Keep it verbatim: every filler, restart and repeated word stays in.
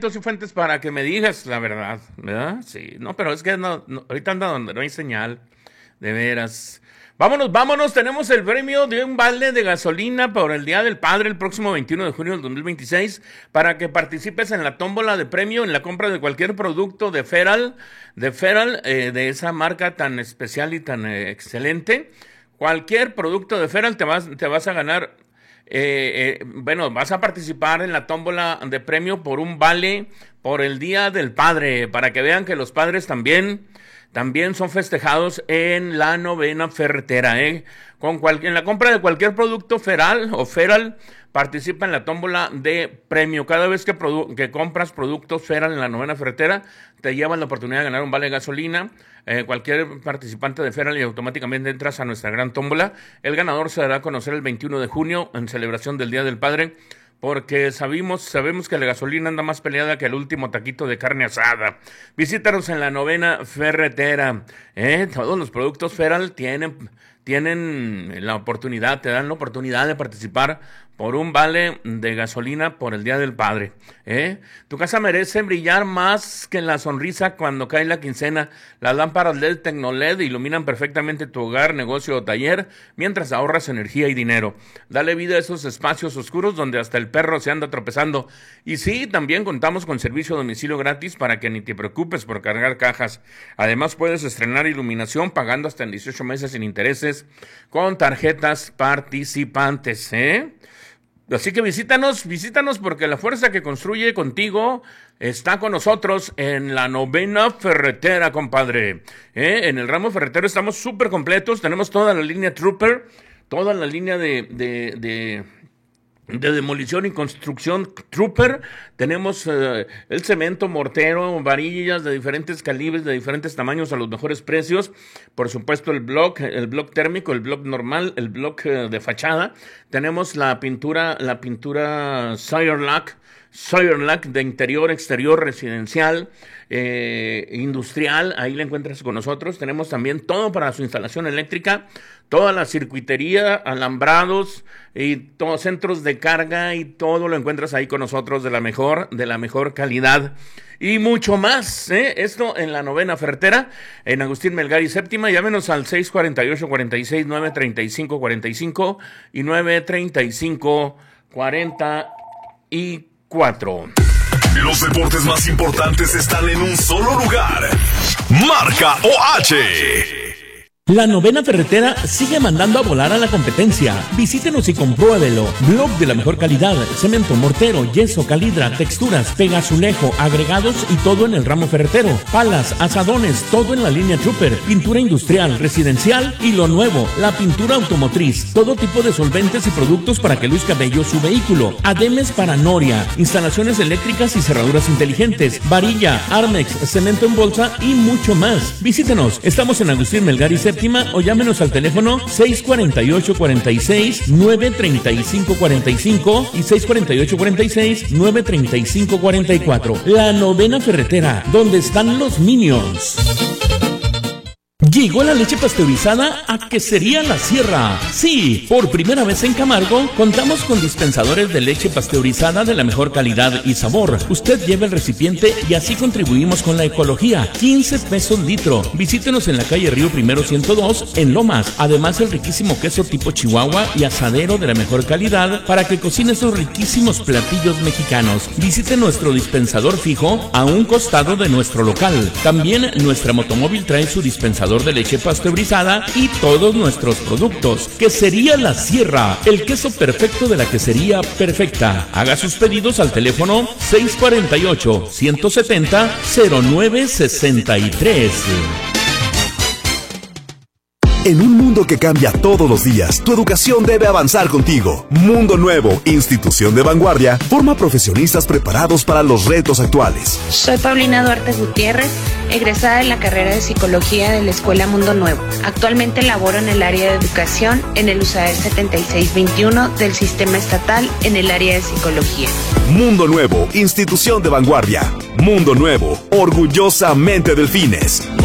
Carlitos Cifuentes para que me digas la verdad, ¿verdad? Sí, no, pero es que no, no, ahorita anda donde no hay señal, de veras. Vámonos, vámonos, tenemos el premio de un balde de gasolina por el Día del Padre el próximo veintiuno de junio del dos mil veintiséis para que participes en la tómbola de premio en la compra de cualquier producto de Feral, de Feral, eh, de esa marca tan especial y tan eh, excelente. Cualquier producto de Feral te vas, te vas a ganar, eh, eh, bueno, vas a participar en la tómbola de premio por un vale por el Día del Padre, para que vean que los padres también... También son festejados en la novena ferretera, ¿eh? Con cual, en la compra de cualquier producto Feral o Feral, participa en la tómbola de premio. Cada vez que, produ- que compras productos Feral en la novena ferretera, te llevan la oportunidad de ganar un vale de gasolina. Eh, cualquier participante de Feral y automáticamente entras a nuestra gran tómbola. El ganador se dará a conocer el veintiuno de junio en celebración del Día del Padre, porque sabemos, sabemos que la gasolina anda más peleada que el último taquito de carne asada. Visítanos en la novena ferretera. ¿eh? Todos los productos Feral tienen, tienen la oportunidad, te dan la oportunidad de participar por un vale de gasolina por el Día del Padre. ¿eh? Tu casa merece brillar más que la sonrisa cuando cae la quincena. Las lámparas L E D Tecnoled iluminan perfectamente tu hogar, negocio o taller, mientras ahorras energía y dinero. Dale vida a esos espacios oscuros donde hasta el perro se anda tropezando. Y sí, también contamos con servicio a domicilio gratis para que ni te preocupes por cargar cajas. Además, puedes estrenar iluminación pagando hasta en dieciocho meses sin intereses con tarjetas participantes, ¿eh? Así que visítanos, visítanos porque la fuerza que construye contigo está con nosotros en la novena ferretera, compadre. ¿Eh? En el ramo ferretero estamos súper completos, tenemos toda la línea Trooper, toda la línea de, de, de, de demolición y construcción Trooper. Tenemos uh, el cemento, mortero, varillas de diferentes calibres, de diferentes tamaños a los mejores precios. Por supuesto el block, el block térmico, el block normal, el block uh, de fachada. Tenemos la pintura, la pintura Sire-Lac, Sire-Lac de interior, exterior, residencial, eh, industrial. Ahí la encuentras con nosotros. Tenemos también todo para su instalación eléctrica, toda la circuitería, alambrados y todos centros de carga y todo lo encuentras ahí con nosotros de la mejor, de la mejor calidad. Y mucho más, ¿eh? Esto en la novena ferretera, en Agustín Melgar y Séptima. Llámenos al seis cuatro ocho, cuatro seis, nueve tres cinco, cuatro cinco y nueve tres cinco, cuatro cuatro. Los deportes más importantes están en un solo lugar. Marca O H. La novena ferretera sigue mandando a volar a la competencia. Visítenos y compruébelo. Blog de la mejor calidad, cemento, mortero, yeso, calidra, texturas, pegazulejo, agregados y todo en el ramo ferretero. Palas, asadones, todo en la línea Trooper. Pintura industrial, residencial y lo nuevo, la pintura automotriz. Todo tipo de solventes y productos para que luzca bello su vehículo. Ademes para noria, instalaciones eléctricas y cerraduras inteligentes, varilla, Armex, cemento en bolsa y mucho más. Visítenos. Estamos en Agustín Melgar y Séptima o llámenos al teléfono seis cuatro ocho, cuatro seis, nueve tres cinco, cuatro cinco y seis cuatro ocho, cuatro seis, nueve tres cinco, cuatro cuatro. La novena ferretera, donde están los Minions. Llegó la leche pasteurizada a Quesería La Sierra. Sí, por primera vez en Camargo contamos con dispensadores de leche pasteurizada de la mejor calidad y sabor. Usted lleva el recipiente y así contribuimos con la ecología. quince pesos litro. Visítenos en la calle Río Primero ciento dos en Lomas. Además el riquísimo queso tipo Chihuahua y asadero de la mejor calidad para que cocine esos riquísimos platillos mexicanos. Visite nuestro dispensador fijo a un costado de nuestro local. También nuestra motomóvil trae su dispensador de leche pasteurizada y todos nuestros productos. Quesería La Sierra, el queso perfecto de la quesería perfecta. Haga sus pedidos al teléfono seis cuatro ocho, uno siete cero, cero nueve seis tres. En un mundo que cambia todos los días, tu educación debe avanzar contigo. Mundo Nuevo, institución de vanguardia, forma profesionistas preparados para los retos actuales. Soy Paulina Duarte Gutiérrez, egresada de la carrera de Psicología de la Escuela Mundo Nuevo. Actualmente laboro en el área de educación en el U S A E R setenta y seis veintiuno del Sistema Estatal en el área de Psicología. Mundo Nuevo, institución de vanguardia. Mundo Nuevo, orgullosamente Delfines.